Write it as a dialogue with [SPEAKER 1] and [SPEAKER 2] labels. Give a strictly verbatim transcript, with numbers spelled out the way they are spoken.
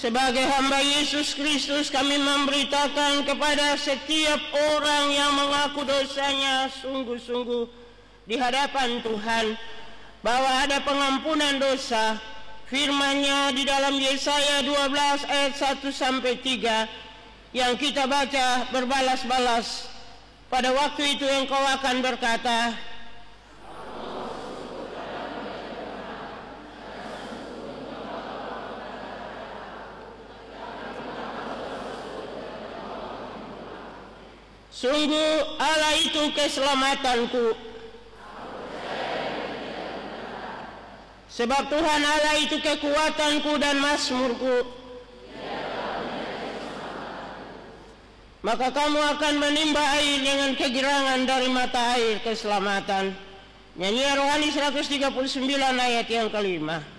[SPEAKER 1] Sebagai hamba Yesus Kristus, kami memberitakan kepada setiap orang yang mengaku dosanya sungguh-sungguh di hadapan Tuhan bahwa ada pengampunan dosa. Firman-Nya di dalam Yesaya dua belas ayat satu sampai tiga yang kita baca berbalas-balas. Pada waktu itu engkau akan berkata, sungguh Allah itu keselamatanku. Sebab Tuhan Allah itu kekuatanku dan mazmurku. Maka kamu akan menimba air dengan kegirangan dari mata air keselamatan. Nyanyian Rohani seratus tiga puluh sembilan ayat yang kelima.